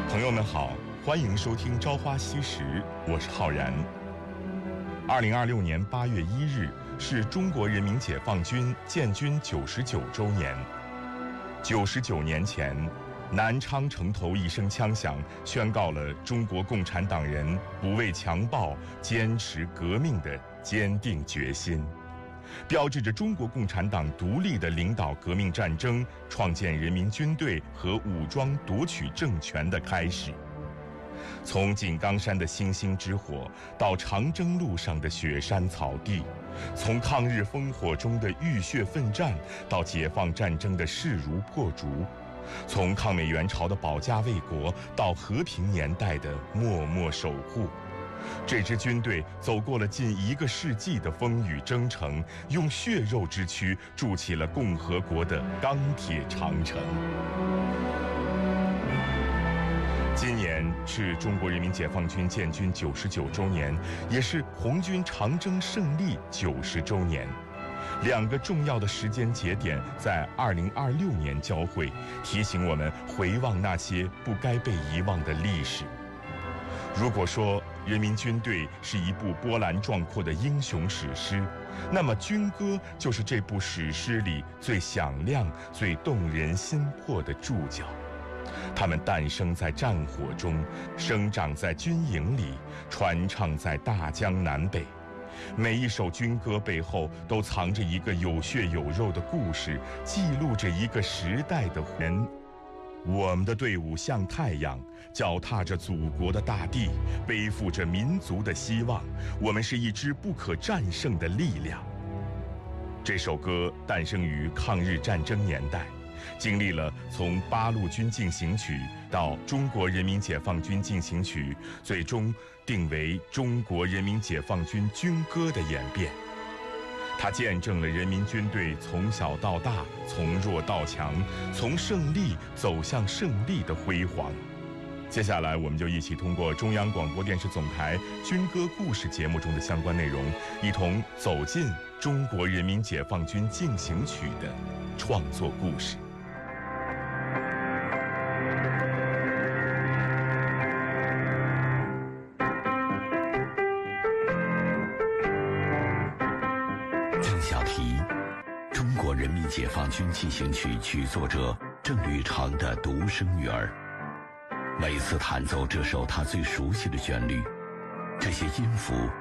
朋友们好，欢迎收听《朝花夕拾》，我是浩然。2026年8月1日是中国人民解放军建军99周年。99年前，南昌城头一声枪响，宣告了中国共产党人不畏强暴、坚持革命的坚定决心，标志着中国共产党独立地领导革命战争、创建人民军队和武装夺取政权的开始。从井冈山的星星之火到长征路上的雪山草地，从抗日烽火中的浴血奋战到解放战争的势如破竹，从抗美援朝的保家卫国到和平年代的默默守护，这支军队走过了近1个世纪的风雨征程，用血肉之躯筑起了共和国的钢铁长城。今年是中国人民解放军建军99周年，也是红军长征胜利90周年。2个重要的时间节点在2026年交汇，提醒我们回望那些不该被遗忘的历史。如果说人民军队是一部波澜壮阔的英雄史诗，那么军歌就是这部史诗里最响亮、最动人心魄的注脚。它们诞生在战火中，生长在军营里，传唱在大江南北。每一首军歌背后都藏着一个有血有肉的故事，记录着一个时代的人。我们的队伍像太阳，脚踏着祖国的大地，背负着民族的希望。我们是一支不可战胜的力量。这首歌诞生于抗日战争年代，经历了从八路军进行曲到中国人民解放军进行曲，最终定为中国人民解放军军歌的演变。它见证了人民军队从小到大，从弱到强，从胜利走向胜利的辉煌。接下来我们就一起通过中央广播电视总台军歌故事节目中的相关内容，一同走进中国人民解放军进行曲的创作故事。 中国人民解放军进行曲曲作者郑宇成的独生女儿，每次弹奏这首他最熟悉的旋律，这些音符